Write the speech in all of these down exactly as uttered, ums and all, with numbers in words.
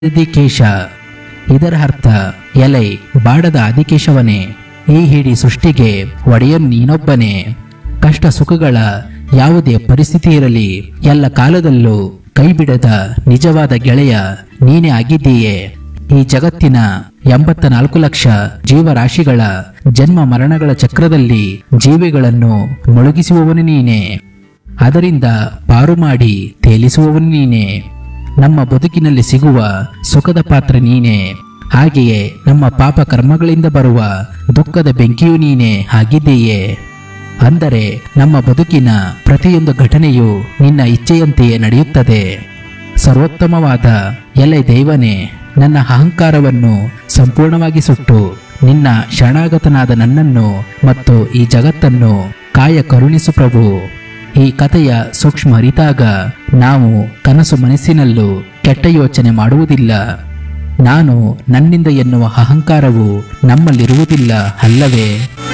ಆದಿಕೇಶ. ಇದರ ಅರ್ಥ ಎಲೈ ಬಾಡದ ಆದಿಕೇಶವನೇ, ಈ ಹಿಡಿ ಸೃಷ್ಟಿಗೆ ಒಡೆಯನು ನೀನೊಬ್ಬನೇ. ಕಷ್ಟ ಸುಖಗಳ ಯಾವುದೇ ಪರಿಸ್ಥಿತಿ ಇರಲಿ, ಎಲ್ಲ ಕಾಲದಲ್ಲೂ ಕೈಬಿಡದ ನಿಜವಾದ ಗೆಳೆಯ ನೀನೇ ಆಗಿದ್ದೀಯೆ. ಈ ಜಗತ್ತಿನ ಎಂಬತ್ತ ನಾಲ್ಕು ಲಕ್ಷ ಜೀವರಾಶಿಗಳ ಜನ್ಮ ಮರಣಗಳ ಚಕ್ರದಲ್ಲಿ ಜೀವಿಗಳನ್ನು ಮುಳುಗಿಸುವವನು ನೀನೆ, ಅದರಿಂದ ಪಾರು ಮಾಡಿ ತೇಲಿಸುವವನು ನೀನೆ. ನಮ್ಮ ಬದುಕಿನಲ್ಲಿ ಸಿಗುವ ಸುಖದ ಪಾತ್ರ ನೀನೆ, ಹಾಗೆಯೇ ನಮ್ಮ ಪಾಪ ಕರ್ಮಗಳಿಂದ ಬರುವ ದುಃಖದ ಬೆಂಕಿಯೂ ನೀನೆ ಆಗಿದ್ದೀಯೆ. ಅಂದರೆ ನಮ್ಮ ಬದುಕಿನ ಪ್ರತಿಯೊಂದು ಘಟನೆಯು ನಿನ್ನ ಇಚ್ಛೆಯಂತೆಯೇ ನಡೆಯುತ್ತದೆ. ಸರ್ವೋತ್ತಮವಾದ ಎಲೆ ದೈವನೇ, ನನ್ನ ಅಹಂಕಾರವನ್ನು ಸಂಪೂರ್ಣವಾಗಿ ಸುಟ್ಟು ನಿನ್ನ ಶರಣಾಗತನಾದ ನನ್ನನ್ನು ಮತ್ತು ಈ ಜಗತ್ತನ್ನು ಕಾಯ ಕರುಣಿಸು ಪ್ರಭು. ಈ ಕಥೆಯ ಸೂಕ್ಷ್ಮ ಅರಿತಾಗ ನಾವು ಕನಸು ಮನಸ್ಸಿನಲ್ಲೂ ಕೆಟ್ಟ ಯೋಚನೆ ಮಾಡುವುದಿಲ್ಲ. ನಾನು ನನ್ನಿಂದ ಎನ್ನುವ ಅಹಂಕಾರವು ನಮ್ಮಲ್ಲಿರುವುದಿಲ್ಲ ಅಲ್ಲವೇ?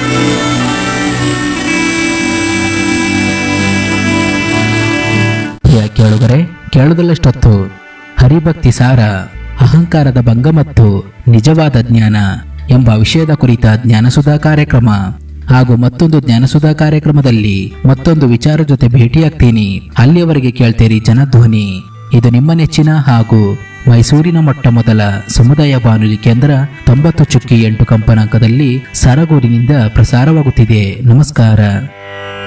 ಕೇಳುಗರೆ, ಕೇಳುವುದಲ್ಲಷ್ಟೊತ್ತು ಹರಿಭಕ್ತಿ ಸಾರ, ಅಹಂಕಾರದ ಭಂಗ ಮತ್ತು ನಿಜವಾದ ಜ್ಞಾನ ಎಂಬ ವಿಷಯದ ಕುರಿತ ಜ್ಞಾನಸುಧಾ ಕಾರ್ಯಕ್ರಮ ಹಾಗೂ ಮತ್ತೊಂದು ಜ್ಞಾನಸುಧಾ ಕಾರ್ಯಕ್ರಮದಲ್ಲಿ ಮತ್ತೊಂದು ವಿಚಾರ ಜೊತೆ ಭೇಟಿಯಾಗ್ತೀನಿ. ಅಲ್ಲಿಯವರೆಗೆ ಕೇಳ್ತೀರಿ ಜನಧ್ವನಿ. ಇದು ನಿಮ್ಮ ನೆಚ್ಚಿನ ಹಾಗೂ ಮೈಸೂರಿನ ಮೊಟ್ಟ ಮೊದಲ ಸಮುದಾಯ ಬಾನುಲಿ ಕೇಂದ್ರ ತೊಂಬತ್ತು ಚುಕ್ಕಿ ಎಂಟು ಕಂಪನಾಂಕದಲ್ಲಿ ಸರಗೂರಿನಿಂದ ಪ್ರಸಾರವಾಗುತ್ತಿದೆ. ನಮಸ್ಕಾರ.